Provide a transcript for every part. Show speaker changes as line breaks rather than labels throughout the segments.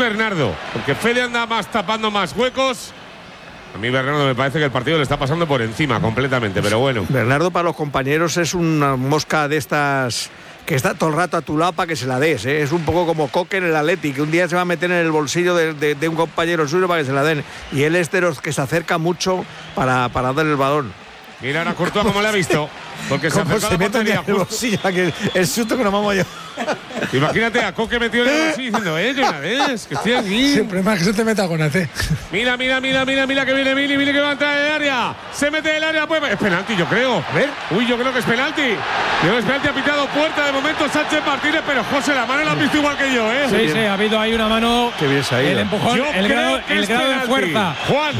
Bernardo, porque Fede anda tapando más huecos. A mí Bernardo me parece que el partido le está pasando por encima completamente, pero bueno.
Bernardo para los compañeros es una mosca de estas que está todo el rato a tu lado para que se la des, ¿eh? Es un poco como Coque en el Atleti, que un día se va a meter en el bolsillo de un compañero suyo para que se la den. Y él es de los que se acerca mucho para darle el balón.
Mira ahora Courtois cómo le ha visto. Porque se acerca a la portería.
Que el susto que nos vamos yo.
Imagínate a Coque metido en el bolsillo diciendo, Jonades, que estoy aquí.
Siempre más que se te meta con AC.
Mira que viene Vili que va a entrar en el área. Se mete en el área, pues es penalti, yo creo.
A ver.
Uy, yo creo que es penalti. Ha pitado puerta de momento Sánchez Martínez, pero José, la mano la has visto igual que yo, ¿eh?
Sí, ha habido ahí una mano.
Qué bien se ha ido.
El empujón, el grado de fuerza.
Juan.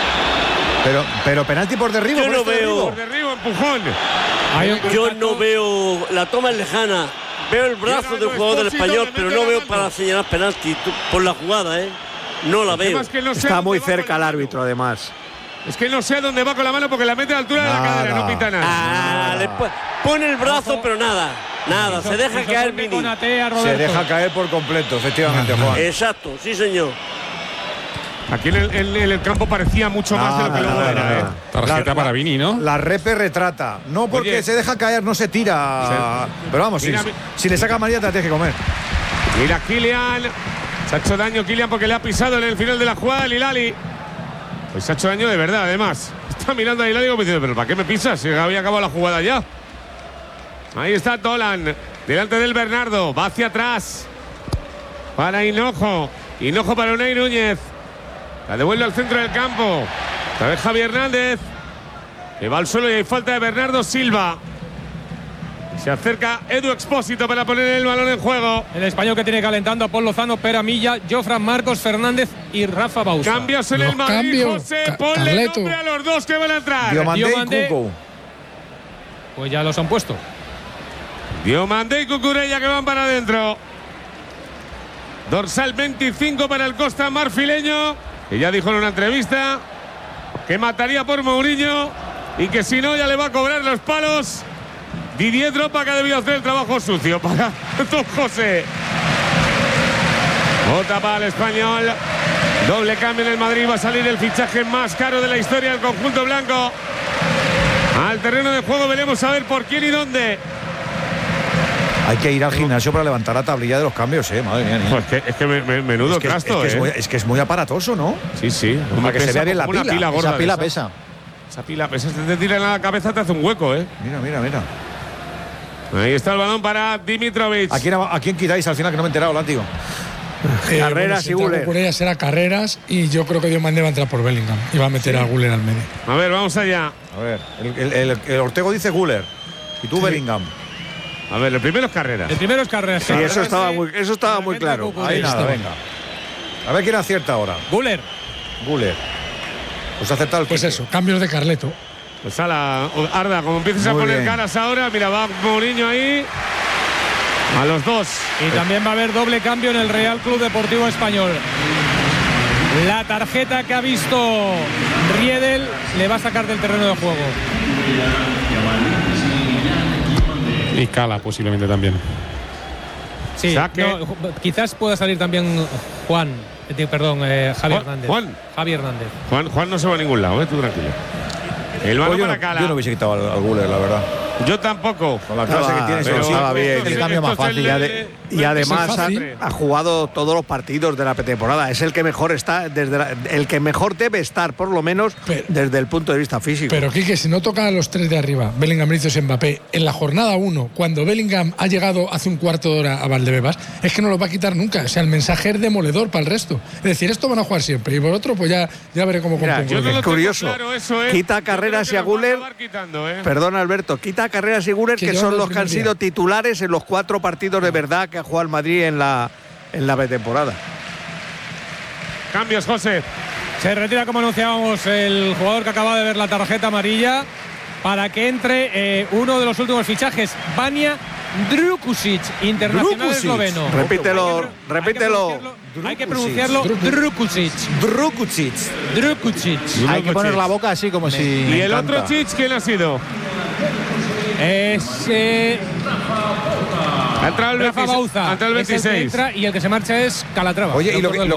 Pero penalti por derribo.
Yo no veo.
Por derribo, empujón.
Yo no veo. La toma es lejana. Veo el brazo del jugador del Español, pero no veo para señalar penalti por la jugada, ¿eh? No la veo.
Está muy cerca el árbitro, además.
Es que no sé dónde va con la mano porque la mete a la altura de la cadera, no pita nada.
Pone el brazo, pero nada. Se deja caer Vini.
Se deja caer por completo, efectivamente, Juan.
Exacto, sí, señor.
Aquí en el campo parecía mucho más de lo que luego era.
Tarjeta para Vini, ¿no?
La repe retrata. No porque se deja caer, no se tira. Pero vamos, si le saca amarilla te la tienes que comer.
Mira Kylian. Se ha hecho daño Kylian porque le ha pisado en el final de la jugada el Hilali. Pues se ha hecho daño de verdad, además. Está mirando a Hilali como diciendo, pero ¿para qué me pisas? Si había acabado la jugada ya. Ahí está Dolan. Delante del Bernardo. Va hacia atrás. Para Hinojo. Hinojo para Unai Núñez. La devuelve al centro del campo. Otra vez Javi Hernández. Que va al suelo y hay falta de Bernardo Silva. Se acerca Edu Expósito para poner el balón en juego.
El español que tiene calentando a Paul Lozano, Pera Milla, Jofran Marcos Fernández y Rafa Bauza.
Cambios en el Madrid, José. Ponle nombre a los dos que van a entrar.
Diomandé y Cuco.
Pues ya los han puesto.
Diomandé y Cucurella que van para adentro. Dorsal 25 para el Costa Marfileño. Que ya dijo en una entrevista que mataría por Mourinho y que si no ya le va a cobrar los palos. Didier Drogba, que ha debido hacer el trabajo sucio para Don José. Bota para el español. Doble cambio en el Madrid. Va a salir el fichaje más caro de la historia del conjunto blanco. Al terreno de juego veremos a ver por quién y dónde.
Hay que ir al gimnasio para levantar la tablilla de los cambios, madre mía.
Pues es que menudo trasto,
es que es muy aparatoso, ¿no?
Sí.
Para que se vea bien la pila.
Gorda,
esa pila pesa.
Esa pila pesa. Si te tira en la cabeza te hace un hueco,
Mira.
Ahí está el balón para Dimitrovic.
¿A quién quitáis al final que no me he enterado, látigo?
Carreras y Guller.
Por ella será Carreras y yo creo que Diomandé va a entrar por Bellingham y va a meter a Guller al medio.
A ver, vamos allá.
A ver, el Ortego dice Guller y tú Bellingham.
A ver, el primero es Carreras.
El primero es Carreras.
Sí, eso estaba muy claro.
Ahí nada, venga. A ver quién acierta ahora.
Guller.
Pues ha acertado el
Pues
Quique.
eso, cambios de Carleto.
Pues Arda, como empieces a poner caras ahora, mira, va Mourinho ahí. A los dos.
Y también va a haber doble cambio en el Real Club Deportivo Español. La tarjeta que ha visto Riedel le va a sacar del terreno de juego.
Y Cala posiblemente también.
Sí, quizás pueda salir también Javi Hernández. Javi Hernández.
Juan no se va a ningún lado, tú tranquilo. El balón para Cala.
Yo no hubiese quitado al Guller, la verdad.
Yo tampoco.
Con la clase que tiene,
pero estaba bien.
El cambio más fácil.
Y además ha jugado todos los partidos de la pretemporada. Es el que mejor está, el que mejor debe estar, por lo menos, desde el punto de vista físico.
Pero Quique, si no tocan a los tres de arriba, Bellingham, Vinicius y Mbappé, en la jornada 1, cuando Bellingham ha llegado hace un cuarto de hora a Valdebebas, es que no lo va a quitar nunca. O sea, el mensaje es demoledor para el resto. Es decir, esto van a jugar siempre. Y por otro, pues ya veré cómo compongo.
Es curioso.
Claro,
quita a Carreras y a Guller. Perdona, Alberto. Quita a Carreras y Guller, que son los que han sido titulares en los 4 partidos de verdad que ha jugado el Madrid en la pretemporada.
Cambios, José.
Se retira, como anunciábamos, el jugador que acaba de ver la tarjeta amarilla para que entre uno de los últimos fichajes, Vanja Drkušić, internacional esloveno.
Repítelo.
Hay que pronunciarlo Drkušić.
Hay que poner la boca así como si.
¿Y el otro Chich quién ha sido? Ha entrado el 26.
Y el que se marcha es Calatrava.
Oye, y lo